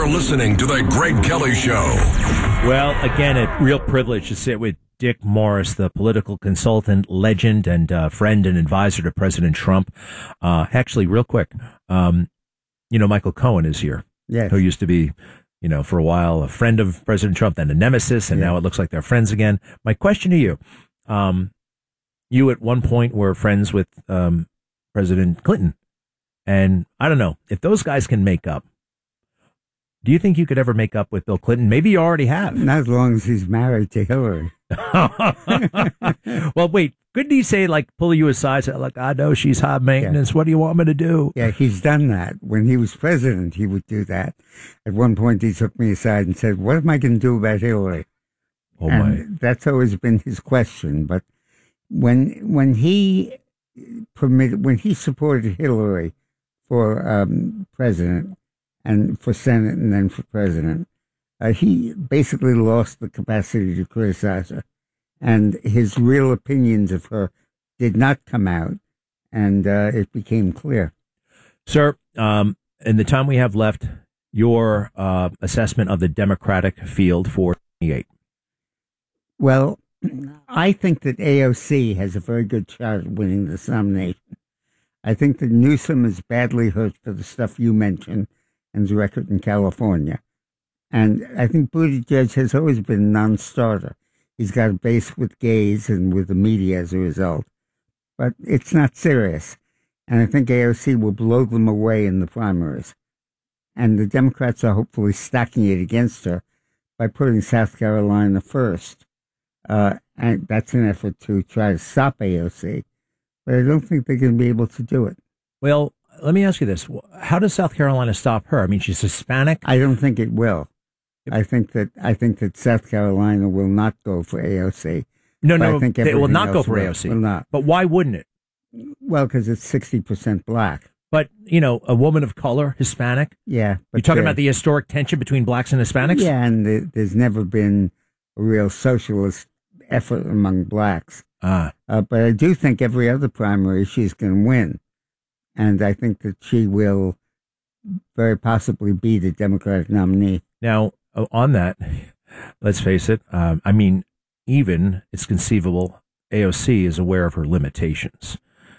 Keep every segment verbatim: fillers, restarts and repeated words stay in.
You're listening to The Greg Kelly Show. Well, again, a real privilege to sit with Dick Morris, the political consultant, legend, and uh, friend and advisor to President Trump. Uh, actually, real quick, um, you know, Michael Cohen is here, yes. who used to be, you know, for a while a friend of President Trump, then a nemesis, and yeah. now it looks like they're friends again. My question to you, um, you at one point were friends with um, President Clinton, and I don't know, if those guys can make up, do you think you could ever make up with Bill Clinton? Maybe you already have. Not as long as he's married to Hillary. Well, wait, couldn't he say, like, pull you aside, say, like, I know she's high maintenance. Yeah. What do you want me to do? Yeah, he's done that. When he was president, he would do that. At one point, he took me aside and said, what am I going to do about Hillary? Oh, and my. That's always been his question. But when when he permitted, when he supported Hillary for um, president, and for Senate and then for president, uh, he basically lost the capacity to criticize her. And his real opinions of her did not come out, and uh, it became clear. Sir, um, in the time we have left, your uh, assessment of the Democratic field for twenty-eight. Well, I think that A O C has a very good shot at winning this nomination. I think that Newsom is badly hurt for the stuff you mentioned, and his record in California. And I think Buttigieg has always been a non-starter. He's got a base with gays and with the media as a result. But it's not serious. And I think A O C will blow them away in the primaries. And the Democrats are hopefully stacking it against her by putting South Carolina first. Uh, and that's an effort to try to stop A O C. But I don't think they're going to be able to do it. Well, let me ask you this. How does South Carolina stop her? I mean, she's Hispanic. I don't think it will. I think that I think that South Carolina will not go for A O C. No, but no, I think it will not go for will, A O C. Will not. But why wouldn't it? Well, because it's sixty percent black. But, you know, a woman of color, Hispanic? Yeah. You're talking about the historic tension between blacks and Hispanics? Yeah, and the, there's never been a real socialist effort among blacks. Ah. Uh, but I do think every other primary she's going to win. And I think that she will very possibly be the Democratic nominee. Now, on that, let's face it, um, I mean, even it's conceivable A O C is aware of her limitations.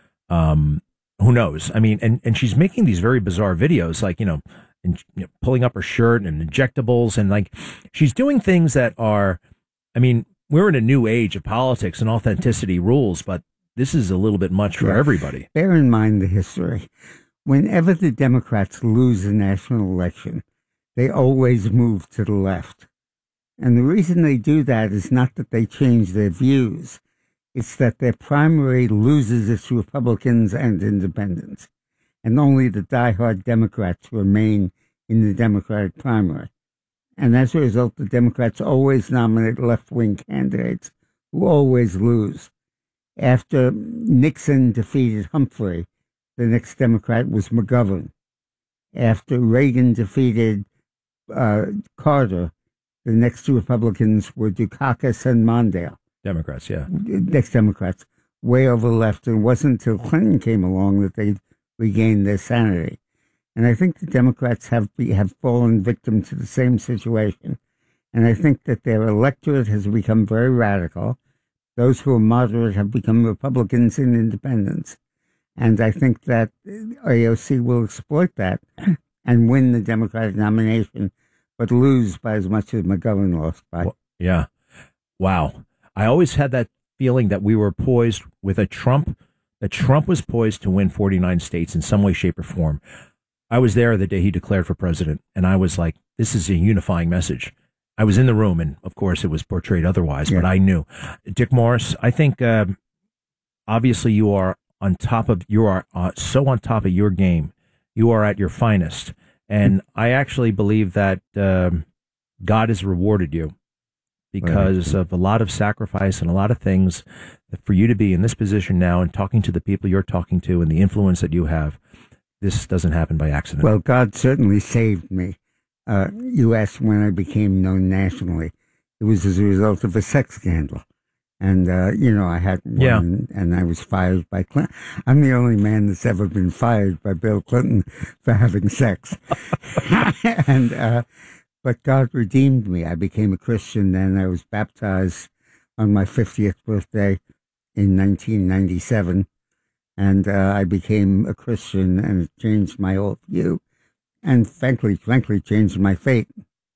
Um, who knows? I mean, and, and she's making these very bizarre videos, like, you know, and, you know, pulling up her shirt and injectables. And like, she's doing things that are, I mean, we're in a new age of politics and authenticity rules, but this is a little bit much for yeah. everybody. Bear in mind the history. Whenever the Democrats lose a national election, they always move to the left. And the reason they do that is not that they change their views. It's that their primary loses its Republicans and independents. And only the diehard Democrats remain in the Democratic primary. And as a result, the Democrats always nominate left-wing candidates who always lose. After Nixon defeated Humphrey, the next Democrat was McGovern. After Reagan defeated uh, Carter, the next two Republicans were Dukakis and Mondale. Democrats, yeah. Next Democrats, way over left. And it wasn't until Clinton came along that they regained their sanity. And I think the Democrats have have fallen victim to the same situation. And I think that their electorate has become very radical. Those who are moderate have become Republicans and independents. And I think that A O C will exploit that and win the Democratic nomination, but lose by as much as McGovern lost by. Well, yeah. Wow. I always had that feeling that we were poised with a Trump, that Trump was poised to win forty-nine states in some way, shape, or form. I was there the day he declared for president, and I was like, this is a unifying message. I was in the room, and of course it was portrayed otherwise, yeah. But I knew. Dick Morris, I think um, obviously you are on top of, you are uh, so on top of your game. You are at your finest. And I actually believe that um, God has rewarded you because of a lot of sacrifice and a lot of things that for you to be in this position now and talking to the people you're talking to and the influence that you have. This doesn't happen by accident. Well, God certainly saved me. Uh, you asked when I became known nationally. It was as a result of a sex scandal. And, uh, you know, I had one, Yeah. and, and I was fired by Clinton. I'm the only man that's ever been fired by Bill Clinton for having sex. and, uh, but God redeemed me. I became a Christian then. I was baptized on my fiftieth birthday in nineteen ninety-seven. And uh, I became a Christian, and it changed my whole view. And frankly, frankly, changed my fate.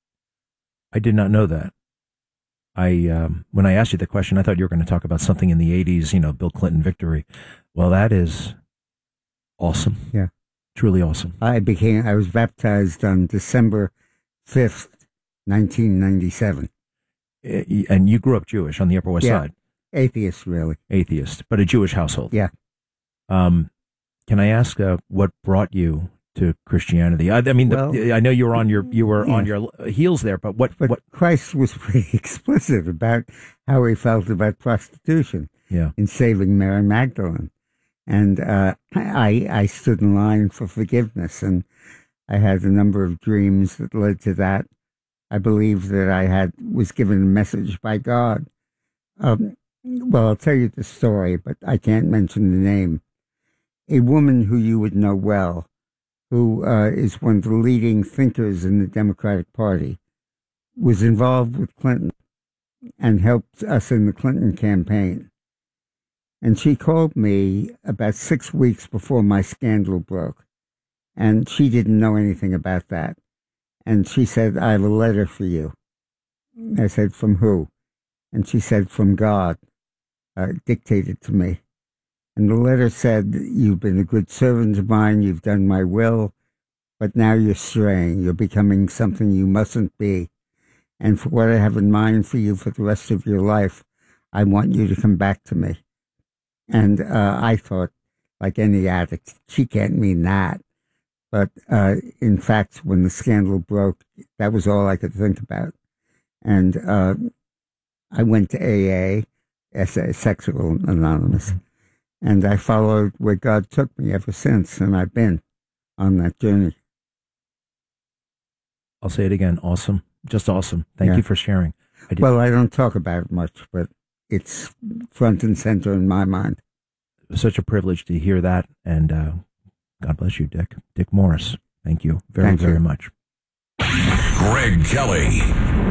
I did not know that. I um, when I asked you the question, I thought you were going to talk about something in the eighties, you know, Bill Clinton victory. Well, that is awesome. Yeah. Truly awesome. I became, I was baptized on December fifth, nineteen ninety-seven. And you grew up Jewish on the Upper West Yeah. Side. Atheist, really. Atheist, but a Jewish household. Yeah. Um, can I ask uh, what brought you to Christianity? I, I mean, Well, the, I know you were on your you were yeah. on your heels there, but what? But what? Christ was pretty explicit about how he felt about prostitution Yeah. in saving Mary Magdalene. And uh, I, I stood in line for forgiveness, and I had a number of dreams that led to that. I believe that I had was given a message by God. Um, well, I'll tell you the story, but I can't mention the name. A woman who you would know well, who uh, is one of the leading thinkers in the Democratic Party, was involved with Clinton and helped us in the Clinton campaign. And she called me about six weeks before my scandal broke. And she didn't know anything about that. And she said, I have a letter for you. I said, from who? And she said, from God, uh, dictated to me. And the letter said, you've been a good servant of mine, you've done my will, but now you're straying, you're becoming something you mustn't be. And for what I have in mind for you for the rest of your life, I want you to come back to me. And uh, I thought, like any addict, she can't mean that. But uh, in fact, when the scandal broke, that was all I could think about. And uh, I went to A A, as a Sexual Anonymous, and I followed where God took me ever since, and I've been on that journey. I'll say it again. Awesome. Just awesome. Thank Yeah. you for sharing. I did, Well, I don't talk about it much, but it's front and center in my mind. such a privilege to hear that. And uh, God bless you, Dick. Dick Morris. Thank you very, Thank you. very much. Greg Kelly.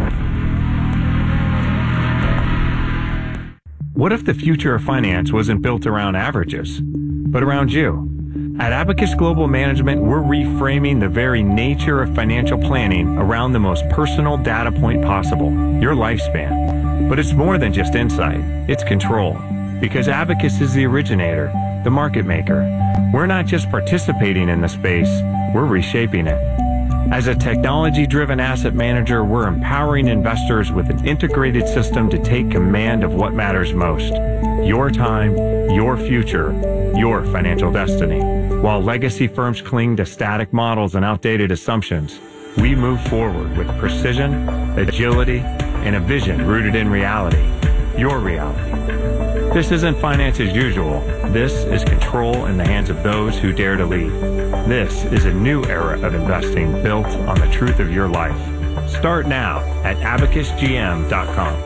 What if the future of finance wasn't built around averages, but around you? At Abacus Global Management, we're reframing the very nature of financial planning around the most personal data point possible, your lifespan. But it's more than just insight, it's control. Because Abacus is the originator, the market maker. We're not just participating in the space, we're reshaping it. As a technology-driven asset manager, we're empowering investors with an integrated system to take command of what matters most. Your time, your future, your financial destiny. While legacy firms cling to static models and outdated assumptions, we move forward with precision, agility, and a vision rooted in reality. Your reality. This isn't finance as usual. This is control in the hands of those who dare to lead. This is a new era of investing built on the truth of your life. Start now at abacus g m dot com.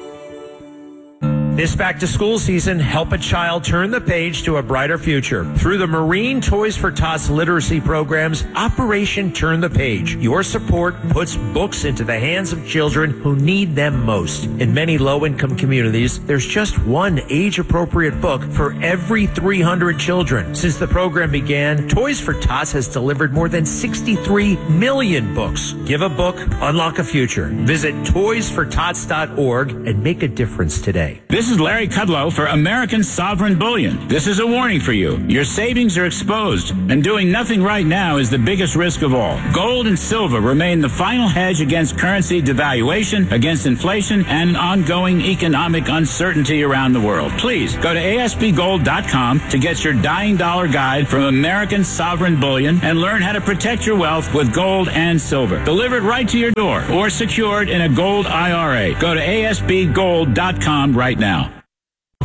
This back-to-school season, help a child turn the page to a brighter future. Through the Marine Toys for Tots literacy programs, Operation Turn the Page. Your support puts books into the hands of children who need them most. In many low-income communities, there's just one age-appropriate book for every three hundred children. Since the program began, Toys for Tots has delivered more than sixty-three million books. Give a book, unlock a future. Visit toys for tots dot org and make a difference today. This is Larry Kudlow for American Sovereign Bullion. This is a warning for you. Your savings are exposed, and doing nothing right now is the biggest risk of all. Gold and silver remain the final hedge against currency devaluation, against inflation, and ongoing economic uncertainty around the world. Please go to A S B gold dot com to get your dying dollar guide from American Sovereign Bullion and learn how to protect your wealth with gold and silver. Delivered right to your door or secured in a gold I R A. Go to A S B gold dot com right now.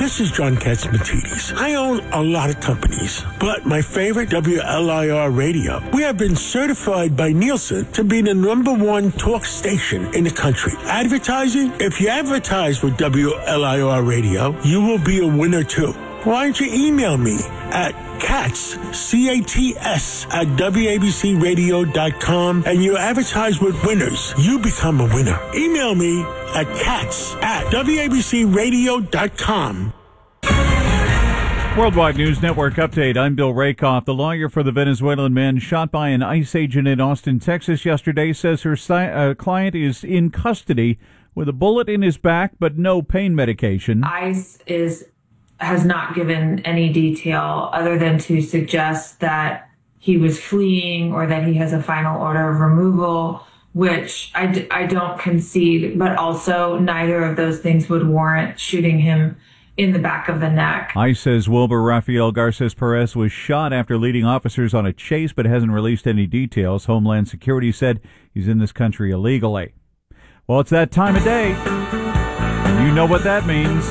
This is John Katzmatidis. I own a lot of companies, but my favorite, W L I R Radio, we have been certified by Nielsen to be the number one talk station in the country. Advertising? If you advertise with W L I R Radio, you will be a winner too. Why don't you email me at Katz, C A T S, at W A B C radio dot com, and you advertise with winners. You become a winner. Email me at Katz at W A B C radio dot com. Worldwide News Network update. I'm Bill Rakoff. The lawyer for the Venezuelan man shot by an ICE agent in Austin, Texas yesterday says her si- uh, client is in custody with a bullet in his back but no pain medication. ICE is has not given any detail other than to suggest that he was fleeing or that he has a final order of removal, which I, d- I don't concede, but also neither of those things would warrant shooting him in the back of the neck. ICE says Wilbur Rafael Garces Perez was shot after leading officers on a chase, but hasn't released any details. Homeland Security said he's in this country illegally. Well, it's that time of day, and you know what that means.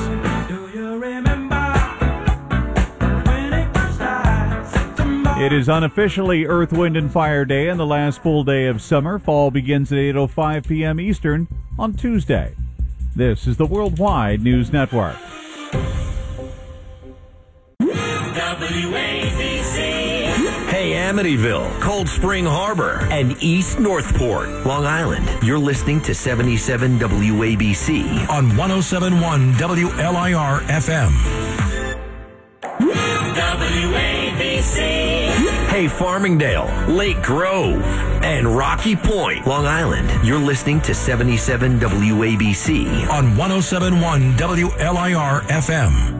It is unofficially Earth, Wind, and Fire Day and the last full day of summer. Fall begins at eight oh five p.m. Eastern on Tuesday. This is the Worldwide News Network. W A B C. Hey, Amityville, Cold Spring Harbor, and East Northport, Long Island. You're listening to seventy-seven W A B C on one oh seven point one W L I R F M. W A B C. Hey, Farmingdale, Lake Grove, and Rocky Point, Long Island. You're listening to seventy-seven W A B C on one oh seven point one W L I R F M.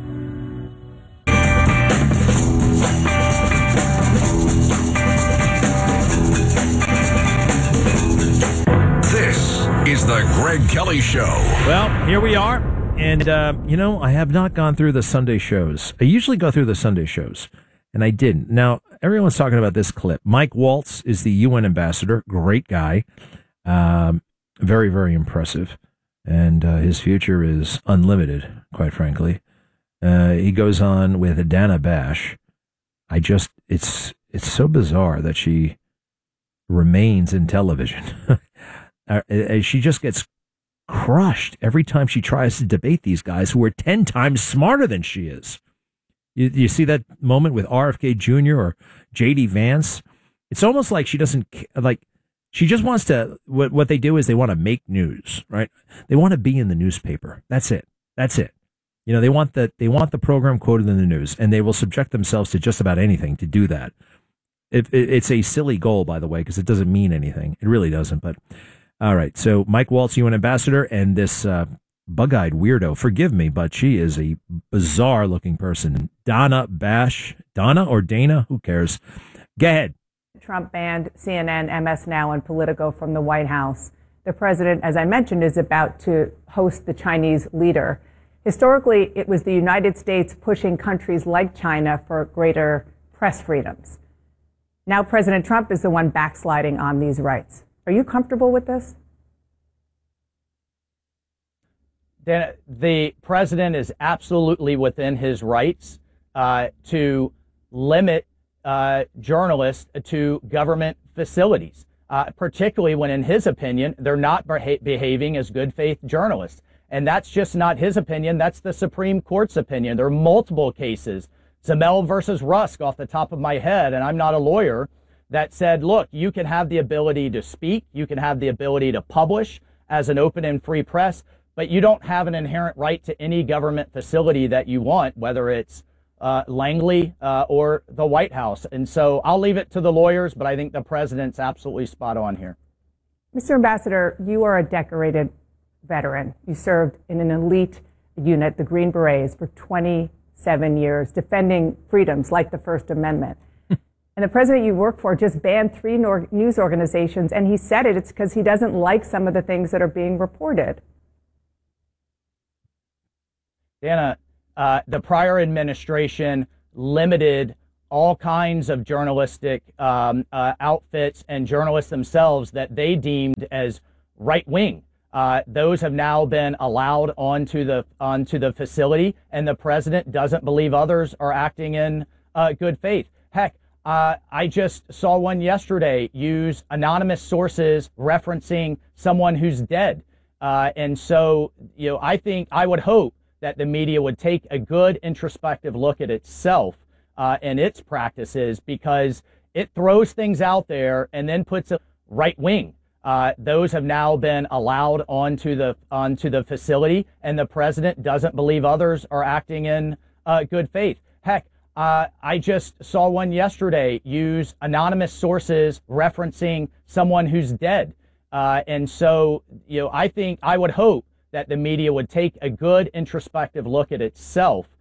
This is the Greg Kelly Show. Well, here we are. And, uh, you know, I have not gone through the Sunday shows. I usually go through the Sunday shows, and I didn't. Now, everyone's talking about this clip. Mike Waltz is the U N ambassador. Great guy. Um, very, very impressive. And uh, his future is unlimited, quite frankly. Uh, he goes on with Dana Bash. I just, it's, it's so bizarre that she remains in television. uh, she just gets crushed every time she tries to debate these guys who are ten times smarter than she is. You, you see that moment with R F K Junior or J D Vance? It's almost like she doesn't, like, she just wants to, what, what they do is they want to make news, right? They want to be in the newspaper. That's it. That's it. You know, they want the, they want the program quoted in the news, and they will subject themselves to just about anything to do that. It, it, it's a silly goal, by the way, because it doesn't mean anything. It really doesn't, but all right, so Mike Waltz, U N ambassador, and this uh, bug-eyed weirdo, forgive me, but she is a bizarre-looking person. Dana Bash, Donna or Dana, who cares? Go ahead. Trump banned C N N, M S Now, and Politico from the White House. The president, as I mentioned, is about to host the Chinese leader. Historically, it was the United States pushing countries like China for greater press freedoms. Now President Trump is the one backsliding on these rights. Are you comfortable with this? Dan, the president is absolutely within his rights uh, to limit uh, journalists to government facilities, uh, particularly when, in his opinion, they're not beha- behaving as good faith journalists. And that's just not his opinion. That's the Supreme Court's opinion. There are multiple cases, Zamel versus Rusk off the top of my head, and I'm not a lawyer, that said, look, you can have the ability to speak, you can have the ability to publish as an open and free press, but you don't have an inherent right to any government facility that you want, whether it's uh, Langley uh, or the White House. And so I'll leave it to the lawyers, but I think the president's absolutely spot on here. Mister Ambassador, you are a decorated veteran. You served in an elite unit, the Green Berets, for twenty-seven years, defending freedoms like the First Amendment. And the president you work for just banned three nor- news organizations, and he said it, it's because he doesn't like some of the things that are being reported. Dana, uh, the prior administration limited all kinds of journalistic um, uh, outfits and journalists themselves that they deemed as right-wing. Uh, those have now been allowed onto the onto the facility, and the president doesn't believe others are acting in uh, good faith. Heck, uh, I just saw one yesterday use anonymous sources referencing someone who's dead. Uh, and so, you know, I think I would hope that the media would take a good introspective look at itself uh, and its practices, because it throws things out there and then puts a right wing. Uh, those have now been allowed onto the onto the facility, and the president doesn't believe others are acting in uh, good faith. Heck, uh, I just saw one yesterday use anonymous sources referencing someone who's dead. Uh, and so, you know, I think I would hope that the media would take a good introspective look at itself